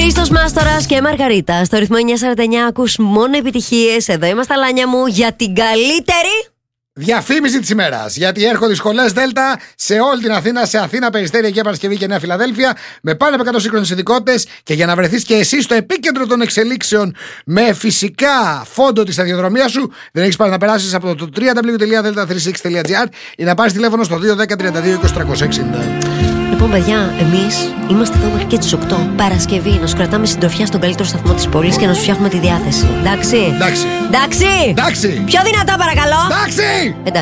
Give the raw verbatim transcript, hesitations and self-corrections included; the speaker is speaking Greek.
Χρήστος Μάστορας και Μαργαρίτα. Στο ρυθμό εννιακόσια σαράντα εννιά ακούς μόνο επιτυχίες. Εδώ είμαστε, Λάνια μου, για την καλύτερη διαφήμιση της ημέρας. Γιατί έρχονται οι σχολές Δέλτα σε όλη την Αθήνα, σε Αθήνα, Περιστέρια, Αγία Παρασκευή και Νέα Φιλαδέλφια, με πάνω από εκατό σύγχρονες ειδικότητες. Και για να βρεθείς και εσύ στο επίκεντρο των εξελίξεων, με φυσικά φόντο τη σταδιοδρομία σου, δεν έχεις πάρει να περάσεις από το double-u double-u double-u τελεία delta τριακόσια εξήντα τελεία τζι άρ ή να πάρεις τηλέφωνο στο δύο ένα μηδέν τριάντα δύο είκοσι τριακόσια εξήντα. Λοιπόν, παιδιά, εμείς είμαστε εδώ μέχρι και τις οκτώ Παρασκευή να σου κρατάμε συντροφιά στον καλύτερο σταθμό της πόλης και να σου φτιάχνουμε τη διάθεση. Εντάξει. Εντάξει. Εντάξει. Εντάξει. Πιο δυνατά, παρακαλώ. Εντάξει. Εντάξει.